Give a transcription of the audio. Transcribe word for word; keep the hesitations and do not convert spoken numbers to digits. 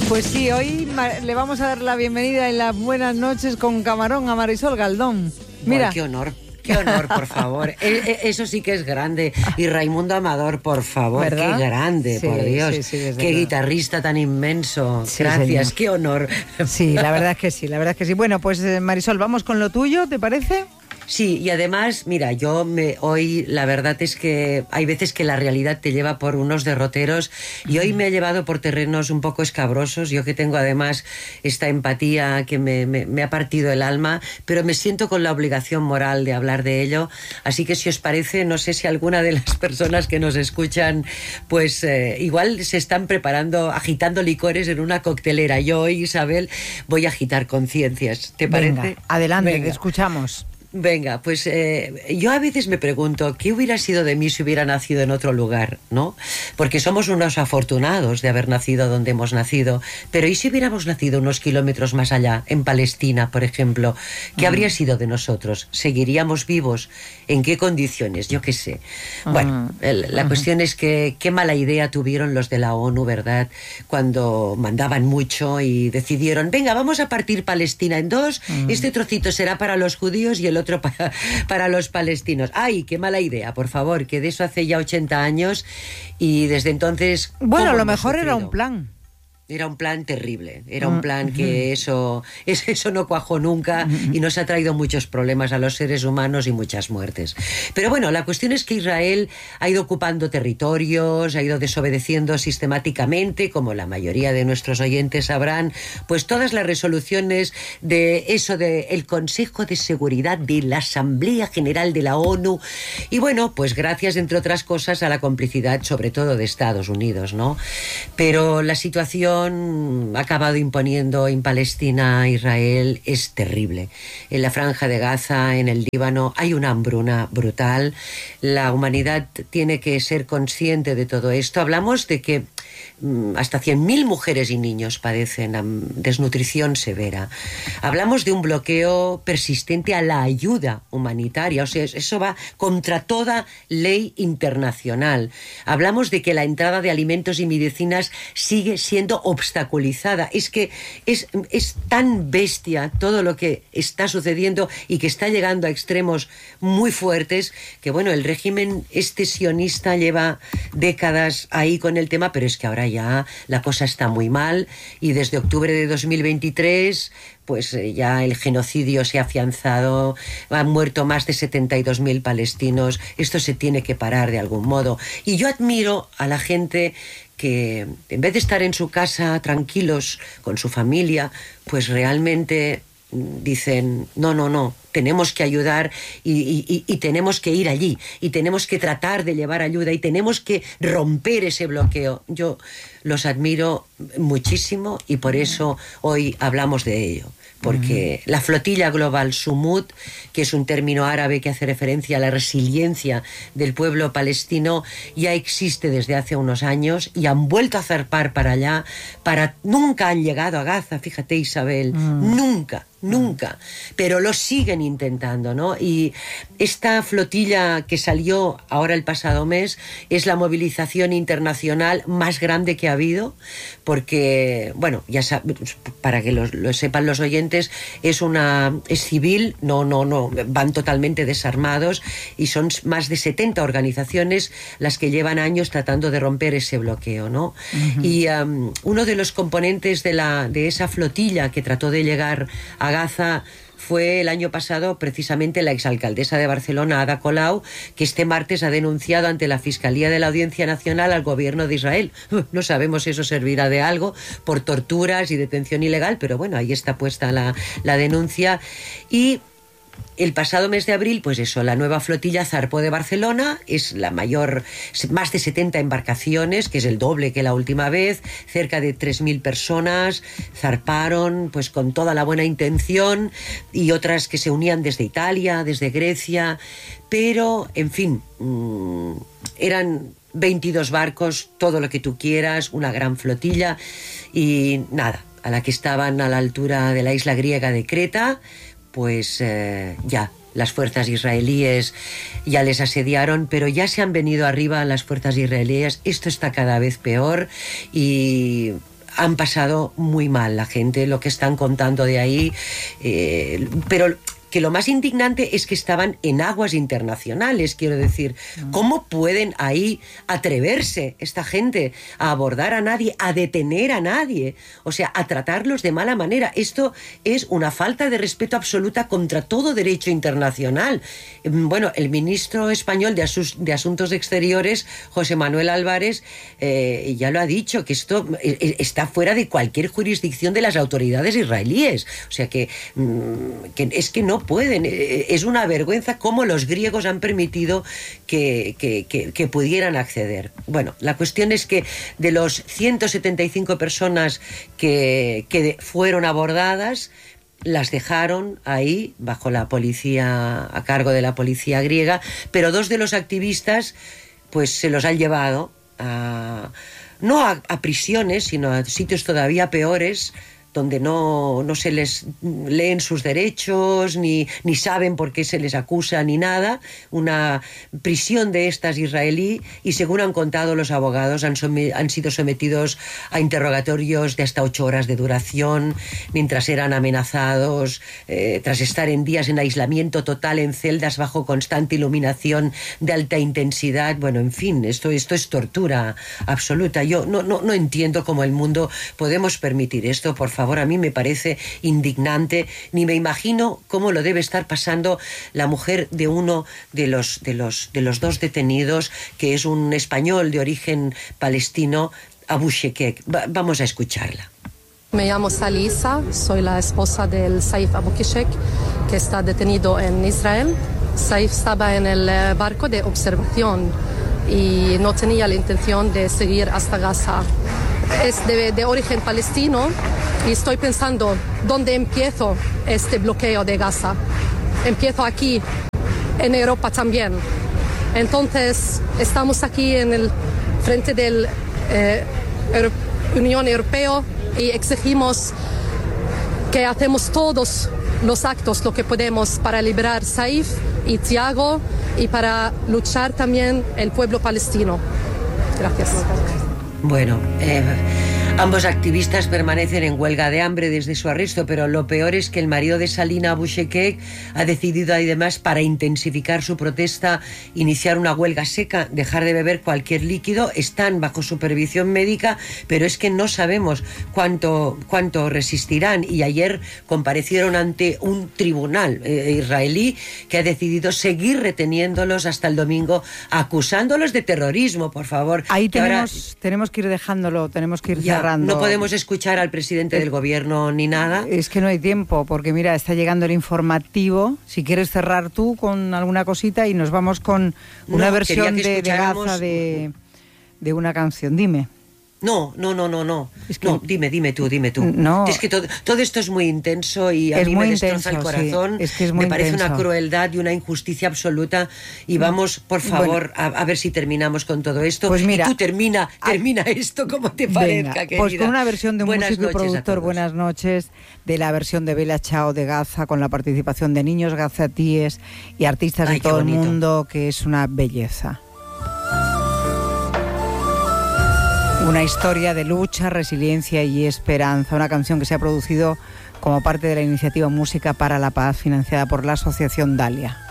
Pues sí, hoy le vamos a dar la bienvenida en las buenas noches con camarón a Marisol Galdón. Mira. Bueno, qué honor. Qué honor, por favor. Eso sí que es grande. Y Raimundo Amador, por favor, ¿verdad? Qué grande, sí, por Dios. Sí, sí, qué claro. Guitarrista tan inmenso. Sí, gracias, señor. Qué honor. Sí, la verdad es que sí, la verdad es que sí. Bueno, pues Marisol, vamos con lo tuyo, ¿te parece? Sí, y además, mira, yo me, hoy la verdad es que hay veces que la realidad te lleva por unos derroteros y hoy me ha llevado por terrenos un poco escabrosos. Yo que tengo además esta empatía que me, me, me ha partido el alma, pero me siento con la obligación moral de hablar de ello. Así que si os parece, no sé si alguna de las personas que nos escuchan, pues eh, igual se están preparando, agitando licores en una coctelera. Yo hoy, Isabel, voy a agitar conciencias. ¿Te parece? Venga, adelante, Venga. Te escuchamos. Venga, pues eh, yo a veces me pregunto ¿qué hubiera sido de mí si hubiera nacido en otro lugar? ¿No? Porque somos unos afortunados de haber nacido donde hemos nacido, pero ¿y si hubiéramos nacido unos kilómetros más allá, en Palestina, por ejemplo? ¿Qué uh-huh. habría sido de nosotros? ¿Seguiríamos vivos? ¿En qué condiciones? Yo qué sé. Uh-huh. Bueno, el, la uh-huh. cuestión es que qué mala idea tuvieron los de la ONU, ¿verdad? Cuando mandaban mucho y decidieron, venga, vamos a partir Palestina en dos, uh-huh. este trocito será para los judíos y el otro otro para, para los palestinos. ¡Ay, qué mala idea! Por favor, que de eso hace ya ochenta años y desde entonces... Bueno, a lo mejor era un plan. Era un plan terrible, era un plan que eso, eso no cuajó nunca y nos ha traído muchos problemas a los seres humanos y muchas muertes. Pero bueno, la cuestión es que Israel ha ido ocupando territorios, ha ido desobedeciendo sistemáticamente, como la mayoría de nuestros oyentes sabrán, pues todas las resoluciones de eso del Consejo de Seguridad de la Asamblea General de la ONU. Y bueno, pues gracias, entre otras cosas, a la complicidad, sobre todo de Estados Unidos, ¿no? Pero la situación ha acabado imponiendo en Palestina, Israel, es terrible. En la Franja de Gaza, en el Líbano, hay una hambruna brutal. La humanidad tiene que ser consciente de todo esto. Hablamos de que hasta cien mil mujeres y niños padecen desnutrición severa. Hablamos de un bloqueo persistente a la ayuda humanitaria. O sea, eso va contra toda ley internacional. Hablamos de que la entrada de alimentos y medicinas sigue siendo obstaculizada. Es que es, es tan bestia todo lo que está sucediendo y que está llegando a extremos muy fuertes que, bueno, el régimen este sionista lleva décadas ahí con el tema, pero es que ahora ya la cosa está muy mal y desde octubre de dos mil veintitrés pues eh, ya el genocidio se ha afianzado, han muerto más de setenta y dos mil palestinos. Esto se tiene que parar de algún modo. Y yo admiro a la gente que en vez de estar en su casa tranquilos con su familia, pues realmente dicen, no, no, no, tenemos que ayudar y, y, y tenemos que ir allí y tenemos que tratar de llevar ayuda y tenemos que romper ese bloqueo. Yo los admiro muchísimo y por eso hoy hablamos de ello. Porque la flotilla global Sumud, que es un término árabe que hace referencia a la resiliencia del pueblo palestino, ya existe desde hace unos años y han vuelto a zarpar para allá. Para, nunca han llegado a Gaza, fíjate, Isabel, mm. nunca. Nunca, pero lo siguen intentando, ¿no? Y esta flotilla que salió ahora el pasado mes es la movilización internacional más grande que ha habido, porque, bueno, ya sab- para que lo, lo sepan los oyentes, es una es civil, no, no, no, van totalmente desarmados y son más de setenta organizaciones las que llevan años tratando de romper ese bloqueo, ¿no? Uh-huh. Y um, uno de los componentes de la de esa flotilla que trató de llegar a Gaza fue el año pasado precisamente la exalcaldesa de Barcelona, Ada Colau, que este martes ha denunciado ante la Fiscalía de la Audiencia Nacional al gobierno de Israel. No sabemos si eso servirá de algo por torturas y detención ilegal, pero bueno, ahí está puesta la, la denuncia. Y el pasado mes de abril, pues eso, la nueva flotilla zarpó de Barcelona, es la mayor, más de setenta embarcaciones, que es el doble que la última vez, cerca de tres mil personas zarparon pues con toda la buena intención y otras que se unían desde Italia, desde Grecia, pero, en fin, mmm, eran veintidós barcos, todo lo que tú quieras, una gran flotilla y nada, a la que estaban a la altura de la isla griega de Creta, pues eh, ya, las fuerzas israelíes ya les asediaron, pero ya se han venido arriba las fuerzas israelíes. Esto está cada vez peor y han pasado muy mal la gente, lo que están contando de ahí, eh, pero que lo más indignante es que estaban en aguas internacionales, quiero decir. ¿Cómo pueden ahí atreverse esta gente a abordar a nadie, a detener a nadie? O sea, a tratarlos de mala manera. Esto es una falta de respeto absoluta contra todo derecho internacional. Bueno, el ministro español de, Asus- de Asuntos Exteriores, José Manuel Álvarez, eh, ya lo ha dicho, que esto eh, está fuera de cualquier jurisdicción de las autoridades israelíes. O sea, que, mm, que es que no pueden. Es una vergüenza cómo los griegos han permitido que, que, que, que pudieran acceder. Bueno, la cuestión es que de los ciento setenta y cinco personas que, que fueron abordadas, las dejaron ahí bajo la policía, a cargo de la policía griega, pero dos de los activistas pues se los han llevado a, no a, a prisiones, sino a sitios todavía peores, donde no, no se les leen sus derechos, ni, ni saben por qué se les acusa, ni nada. Una prisión de estas israelí, y según han contado los abogados, han, some, han sido sometidos a interrogatorios de hasta ocho horas de duración, mientras eran amenazados, eh, tras estar en días en aislamiento total, en celdas bajo constante iluminación de alta intensidad. Bueno, en fin, esto, esto es tortura absoluta. Yo no, no, no entiendo cómo el mundo podemos permitir esto, por favor. A mí me parece indignante, ni me imagino cómo lo debe estar pasando la mujer de uno de los, de los, de los dos detenidos, que es un español de origen palestino, Abu Shekek. Va, vamos a escucharla. Me llamo Salisa, soy la esposa del Saif Abu Shekek, que está detenido en Israel. Saif estaba en el barco de observación y no tenía la intención de seguir hasta Gaza. Es de, de origen palestino y estoy pensando, ¿dónde empiezo este bloqueo de Gaza? Empiezo aquí, en Europa también. Entonces, estamos aquí en el frente de la eh, Unión Europea y exigimos que hacemos todos los actos, lo que podemos, para liberar Saif y Tiago y para luchar también el pueblo palestino. Gracias. Bueno, eh, ambos activistas permanecen en huelga de hambre desde su arresto, pero lo peor es que el marido de Salina, Abu Shekek, ha decidido además, para intensificar su protesta, iniciar una huelga seca, dejar de beber cualquier líquido. Están bajo supervisión médica, pero es que no sabemos cuánto, cuánto resistirán, y ayer comparecieron ante un tribunal eh, israelí que ha decidido seguir reteniéndolos hasta el domingo, acusándolos de terrorismo, por favor. Ahí tenemos, ahora, tenemos que ir dejándolo, tenemos que ir ya, cerrando. No podemos escuchar al presidente eh, del gobierno ni nada. Es que no hay tiempo, porque mira, está llegando el informativo. Si quieres cerrar tú con alguna cosita y nos vamos con una no, versión de, de Gaza de, de una canción. Dime. No, no, no, no, no. Es que, no, dime, dime tú, dime tú. No. Es que todo, todo esto es muy intenso y a mí me destroza el corazón. Sí. Es que es muy me parece intenso. Una crueldad y una injusticia absoluta. Y vamos, por favor, bueno, a, a ver si terminamos con todo esto. Pues mira, y tú termina, termina a, esto como te parezca, venga, querida. Pues con una versión de un buenas músico y productor, buenas noches, de la versión de Bella Ciao de Gaza, con la participación de niños gazatíes y artistas Ay, de todo el bonito. mundo, que es una belleza. Una historia de lucha, resiliencia y esperanza. Una canción que se ha producido como parte de la iniciativa Música para la Paz, financiada por la Asociación Dalia.